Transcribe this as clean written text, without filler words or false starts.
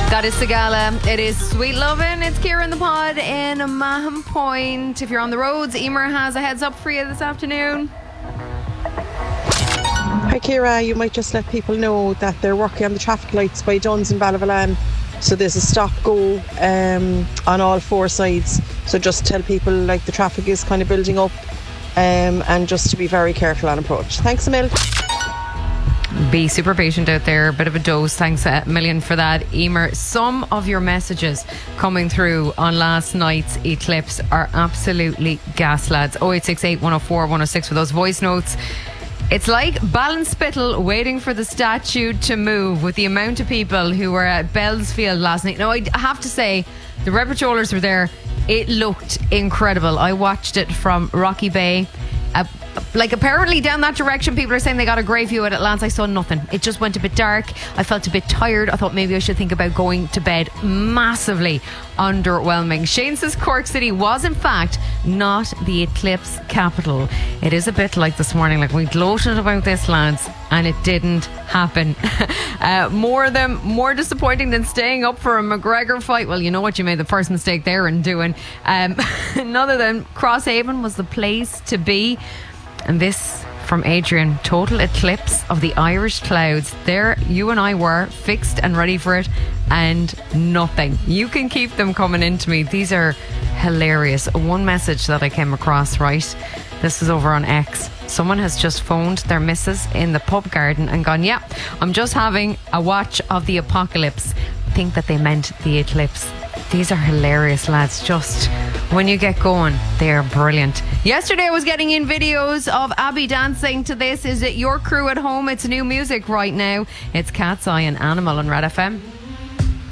That is Sagala. It is Sweet Lovin'. It's Ciara in the pod in Mahon Point. If you're on the roads, Emer has a heads up for you this afternoon. Hi Ciara, you might just let people know that they're working on the traffic lights by Duns and Ballyvalan. So there's a stop-go on all four sides. So just tell people like the traffic is kind of building up and just to be very careful on approach. Thanks a mil. Be super patient out there. A bit of a dose. Thanks a million for that, Emer. Some of your messages coming through on last night's eclipse are absolutely gas, lads. 0868 104 106 for those voice notes. It's like Ballinspittle waiting for the statue to move with the amount of people who were at Bellsfield last night. Now, I have to say, the Red Patrollers were there. It looked incredible. I watched it from Rocky Bay. Apparently down that direction, people are saying they got a great view at Atlanta. I saw nothing. It just went a bit dark. I felt a bit tired. I thought maybe I should think about going to bed. Massively underwhelming. Shane says Cork City was in fact not the eclipse capital. It is a bit like this morning, like we gloated about this, lads, and it didn't happen. More disappointing than staying up for a McGregor fight. Well, you know what, you made the first mistake there in doing. None other than Crosshaven was the place to be. And this from Adrian: total eclipse of the Irish clouds. There you and I were, fixed and ready for it, and nothing. You can keep them coming into me. These are hilarious. One message that I came across, right? This is over on X. Someone has just phoned their missus in the pub garden and gone, yeah, I'm just having a watch of the apocalypse. I think that they meant the eclipse. These are hilarious, lads. Just when you get going, they are brilliant. Yesterday I was getting in videos of Abby dancing to this. Is it your crew at home? It's new music right now. It's Cat's Eye and Animal on Red FM.